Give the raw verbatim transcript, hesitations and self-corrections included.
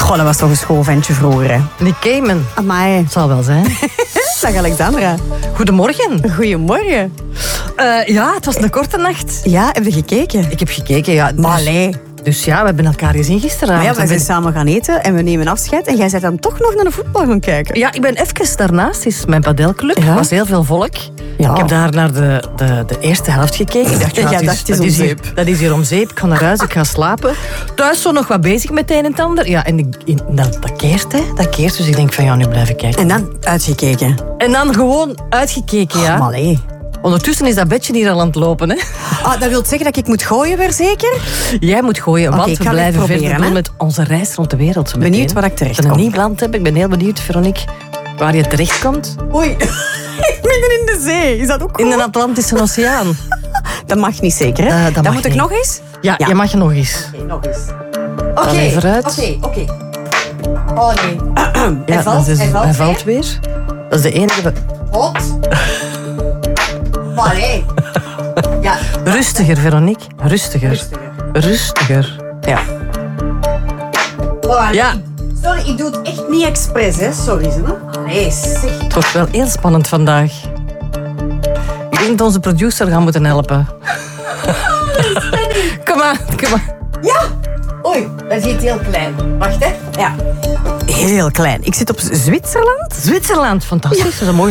Goh, dat was toch een schoolventje vroeger, hè? Nick Cayman. Amai. Het zal wel zijn. Dag Alexandra. Goedemorgen. Goedemorgen. Uh, ja, het was een korte nacht. Ja, heb je gekeken? Ik heb gekeken, ja. Dus, Maar allee. Dus ja, we hebben elkaar gezien gisteravond. Maar ja, we zijn samen gaan eten en we nemen afscheid. En jij bent dan toch nog naar de voetbal gaan kijken? Ja, ik ben even daarnaast. Is mijn padelclub. Er Ja? was heel veel volk. Ja. Ik heb daar naar de, de, de eerste helft gekeken. Ik dacht, ja, Jij het is, dacht, het is dat, om is hier, zeep. dat is hier om zeep. Ik ga naar huis, ik ga slapen. Thuis zo nog wat bezig met het een en het ander. Ja, en ik, in, dat, dat keert, hè. Dat keert. Dus ik denk van, ja, nu blijven kijken. En dan uitgekeken. En dan gewoon uitgekeken, ja. Oh, maar allee. Ondertussen is dat bedje hier al aan het lopen, hè. Ah, dat wil zeggen dat ik moet gooien weer zeker? Jij moet gooien, Oké, want ik we ga het blijven proberen, verder doen hè. met onze reis rond de wereld. zo Benieuwd meteen. waar ik terecht Als ik kom. een nieuw land heb, ik ben heel benieuwd, Veronique, waar je terecht komt. Oei, ik ben in de zee. Is dat ook In goed? de Atlantische Oceaan. Dat mag niet zeker, hè? Eh, dat Dan mag moet ik niet. nog eens? Ja, Ja. je mag je nog eens. Oké, nog eens. Dan Oké, even uit. oké, oké. Oh nee. Ja, hij valt, dat is, hij valt, hij valt weer. Dat is de enige... Hot. Maar nee. Ja, Rustiger, Veronique. Rustiger. rustiger. Rustiger. Ja. Oh, Ja. Sorry, ik doe het echt niet expres, hè. Sorry, ze. Nee, zeg. Het wordt wel heel spannend vandaag. Ik denk dat onze producer gaat moeten helpen. Kom aan, kom aan. Ja. Oei, dat is iets heel klein. Wacht, hè. Ja. Heel klein. Ik zit op Zwitserland. Zwitserland, fantastisch. Dat is een mooi